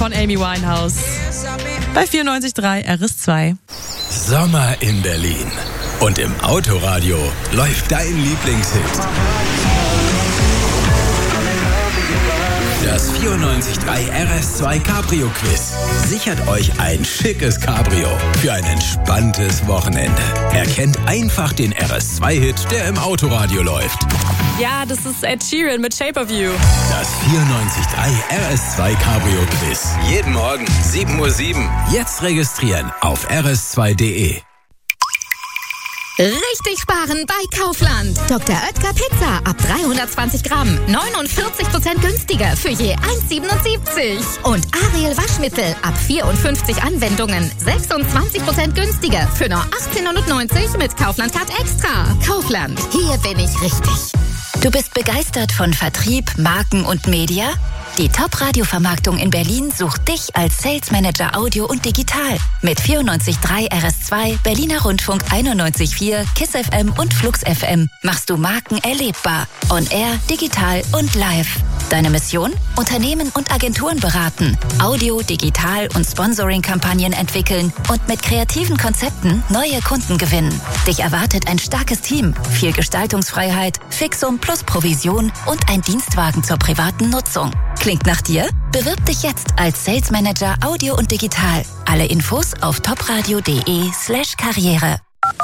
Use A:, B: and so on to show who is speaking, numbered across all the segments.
A: von Amy Winehouse. Bei 94.3 RS2.
B: Sommer in Berlin. Und im Autoradio läuft dein Lieblingshit. Das 94.3 RS2 Cabrio Quiz sichert euch ein schickes Cabrio für ein entspanntes Wochenende. Erkennt einfach den RS2-Hit, der im Autoradio läuft.
A: Ja, das ist Ed Sheeran mit Shape of You.
B: Das 94.3 RS2 Cabrio Quiz. Jeden Morgen 7:07 Uhr. Jetzt registrieren auf rs2.de.
C: Richtig sparen bei Kaufland. Dr. Oetker Pizza ab 320 Gramm. 49% günstiger für je 1,77. Und Ariel Waschmittel ab 54 Anwendungen. 26% günstiger für nur 18,90 mit Kaufland Card Extra. Kaufland, hier bin ich richtig.
D: Du bist begeistert von Vertrieb, Marken und Media? Die Top-Radio-Vermarktung in Berlin sucht dich als Sales Manager Audio und Digital. Mit 94.3 RS2, Berliner Rundfunk 91.4, KISS FM und Flux FM machst du Marken erlebbar. On Air, digital und live. Deine Mission? Unternehmen und Agenturen beraten, Audio, Digital und Sponsoring-Kampagnen entwickeln und mit kreativen Konzepten neue Kunden gewinnen. Dich erwartet ein starkes Team, viel Gestaltungsfreiheit, Fixum plus Provision und ein Dienstwagen zur privaten Nutzung. Klingt nach dir? Bewirb dich jetzt als Sales Manager Audio und Digital. Alle Infos auf topradio.de/Karriere.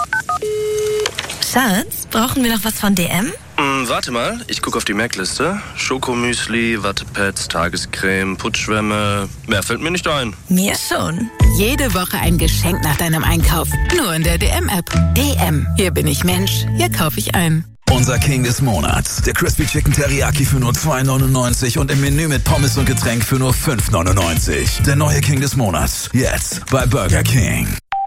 E: Schatz, brauchen wir noch was von DM?
F: Warte mal, ich gucke auf die Merkliste. Schokomüsli, Wattepads, Tagescreme, Putzschwämme. Mehr fällt mir nicht ein.
E: Mir schon.
G: Jede Woche ein Geschenk nach deinem Einkauf. Nur in der DM-App. DM. Hier bin ich Mensch. Hier kaufe ich ein.
B: Unser King des Monats. Der Crispy Chicken Teriyaki für nur 2,99 und im Menü mit Pommes und Getränk für nur 5,99. Der neue King des Monats. Jetzt bei Burger King.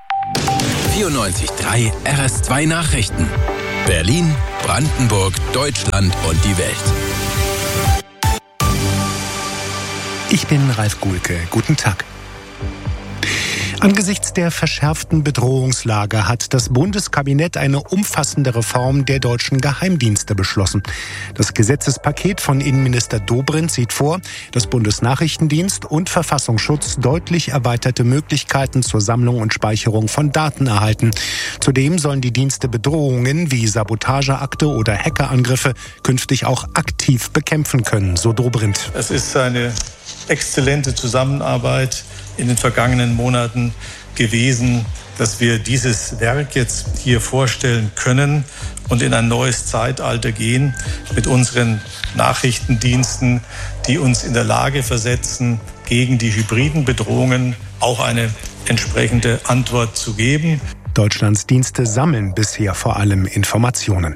B: 94.3 RS2 Nachrichten. Berlin, Brandenburg, Deutschland und die Welt.
H: Ich bin Ralf Guhlke. Guten Tag. Angesichts der verschärften Bedrohungslage hat das Bundeskabinett eine umfassende Reform der deutschen Geheimdienste beschlossen. Das Gesetzespaket von Innenminister Dobrindt sieht vor, dass Bundesnachrichtendienst und Verfassungsschutz deutlich erweiterte Möglichkeiten zur Sammlung und Speicherung von Daten erhalten. Zudem sollen die Dienste Bedrohungen wie Sabotageakte oder Hackerangriffe künftig auch aktiv bekämpfen können, so Dobrindt.
I: Es ist eine exzellente Zusammenarbeit in den vergangenen Monaten gewesen, dass wir dieses Werk jetzt hier vorstellen können und in ein neues Zeitalter gehen mit unseren Nachrichtendiensten, die uns in der Lage versetzen, gegen die hybriden Bedrohungen auch eine entsprechende Antwort zu geben.
H: Deutschlands Dienste sammeln bisher vor allem Informationen.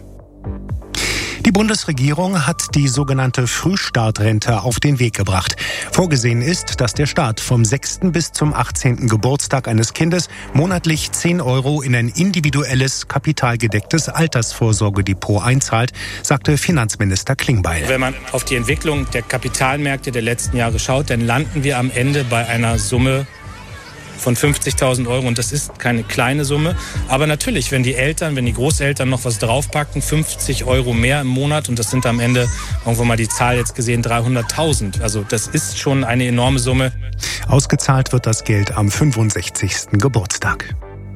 H: Die Bundesregierung hat die sogenannte Frühstartrente auf den Weg gebracht. Vorgesehen ist, dass der Staat vom 6. bis zum 18. Geburtstag eines Kindes monatlich 10 € in ein individuelles, kapitalgedecktes Altersvorsorgedepot einzahlt, sagte Finanzminister Klingbeil.
J: Wenn man auf die Entwicklung der Kapitalmärkte der letzten Jahre schaut, dann landen wir am Ende bei einer Summe von 50.000 € und das ist keine kleine Summe. Aber natürlich, wenn die Großeltern noch was draufpacken, 50 € mehr im Monat und das sind am Ende, irgendwo mal die Zahl jetzt gesehen, 300.000. Also das ist schon eine enorme Summe.
H: Ausgezahlt wird das Geld am 65. Geburtstag.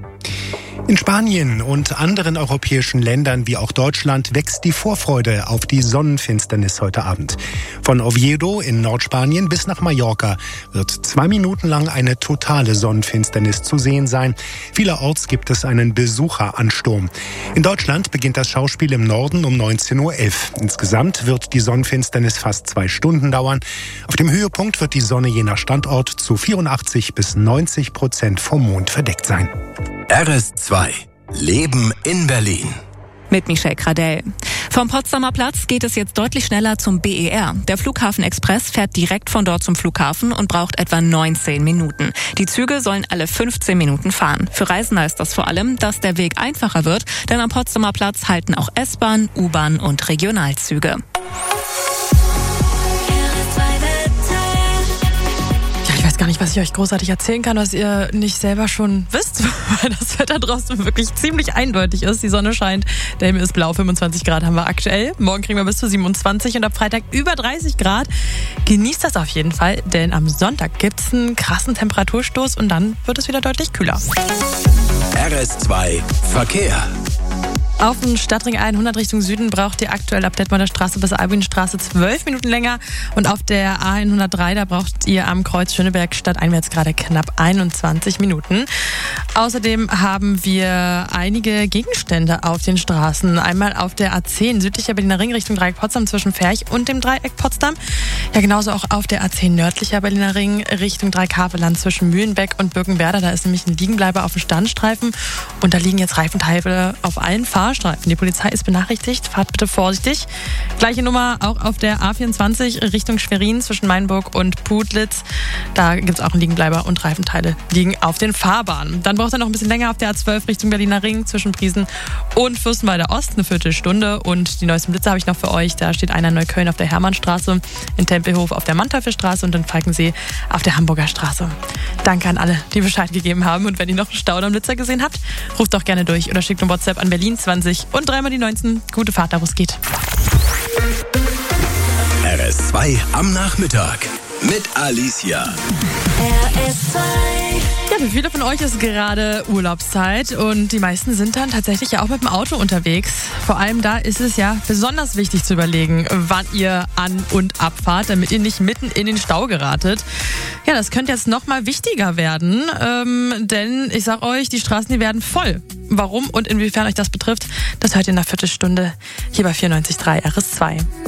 H: In Spanien und anderen europäischen Ländern wie auch Deutschland wächst die Vorfreude auf die Sonnenfinsternis heute Abend. Von Oviedo in Nordspanien bis nach Mallorca wird 2 Minuten lang eine totale Sonnenfinsternis zu sehen sein. Vielerorts gibt es einen Besucheransturm. In Deutschland beginnt das Schauspiel im Norden um 19:11 Uhr. Insgesamt wird die Sonnenfinsternis fast 2 Stunden dauern. Auf dem Höhepunkt wird die Sonne je nach Standort zu 84 bis 90% vom Mond verdeckt sein.
B: RS2. Leben in Berlin.
A: Mit Michelle Gradell. Vom Potsdamer Platz geht es jetzt deutlich schneller zum BER. Der Flughafen Express fährt direkt von dort zum Flughafen und braucht etwa 19 Minuten. Die Züge sollen alle 15 Minuten fahren. Für Reisende heißt das vor allem, dass der Weg einfacher wird, denn am Potsdamer Platz halten auch S-Bahn, U-Bahn und Regionalzüge.
E: Ich weiß gar
K: nicht, was ich euch großartig erzählen kann, was ihr nicht selber schon wisst, weil das Wetter draußen wirklich ziemlich eindeutig ist. Die Sonne scheint, der Himmel ist blau, 25 Grad haben wir aktuell. Morgen kriegen wir bis zu 27 und ab Freitag über 30 Grad. Genießt das auf jeden Fall, denn am Sonntag gibt es einen krassen Temperaturstoß und dann wird es wieder deutlich kühler.
B: RS2 Verkehr.
K: Auf dem Stadtring 100 Richtung Süden braucht ihr aktuell ab Detmolder Straße bis Albinstraße 12 Minuten länger. Und auf der A103, da braucht ihr am Kreuz Schöneberg stadteinwärts gerade knapp 21 Minuten. Außerdem haben wir einige Gegenstände auf den Straßen. Einmal auf der A10 südlicher Berliner Ring Richtung Dreieck Potsdam zwischen Ferch und dem Dreieck Potsdam. Ja, genauso auch auf der A10 nördlicher Berliner Ring Richtung Dreieck Havelland zwischen Mühlenbeck und Birkenwerder. Da ist nämlich ein Liegenbleiber auf dem Standstreifen. Und da liegen jetzt Reifenteile auf allen Fahrstreifen. Die Polizei ist benachrichtigt, fahrt bitte vorsichtig. Gleiche Nummer auch auf der A24 Richtung Schwerin zwischen Mainburg und Putlitz. Da gibt es auch einen Liegenbleiber und Reifenteile liegen auf den Fahrbahnen. Dann braucht ihr noch ein bisschen länger auf der A12 Richtung Berliner Ring zwischen Priesen und Fürstenwalder Ost, eine Viertelstunde. Und die neuesten Blitze habe ich noch für euch. Da steht einer in Neukölln auf der Hermannstraße, in Tempelhof auf der Manteufelstraße und in Falkensee auf der Hamburger Straße. Danke an alle, die Bescheid gegeben haben. Und wenn ihr noch einen Staudammblitzer gesehen habt, ruft doch gerne durch oder schickt eine WhatsApp an Berlin 20 und 3 mal die 19. Gute Fahrt, da wo es geht.
B: RS2 am Nachmittag mit Alicia.
K: RS2. Ja, für viele von euch ist gerade Urlaubszeit und die meisten sind dann tatsächlich ja auch mit dem Auto unterwegs. Vor allem da ist es ja besonders wichtig zu überlegen, wann ihr an- und abfahrt, damit ihr nicht mitten in den Stau geratet. Ja, das könnte jetzt noch mal wichtiger werden, denn ich sag euch, die Straßen, die werden voll. Warum und inwiefern euch das betrifft, das hört ihr in einer Viertelstunde hier bei 94.3 RS2.